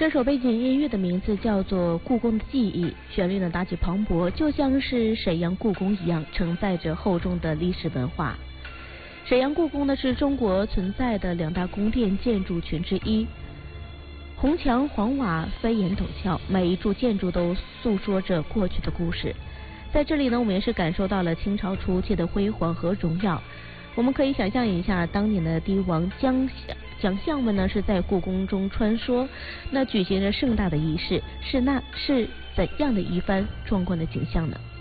这首背景音乐的名字叫做《故宫的记忆》，旋律呢大气磅礴，就像是沈阳故宫一样，承载着厚重的历史文化。沈阳故宫呢是中国存在的2大宫殿建筑群之一，红墙黄瓦飞檐陡峭，每一处建筑都诉说着过去的故事。在这里呢，我们也是感受到了清朝初期的辉煌和荣耀。我们可以想象一下，当年的帝王将相们呢是在故宫中穿梭，那举行着盛大的仪式，是怎样的一番壮观的景象呢？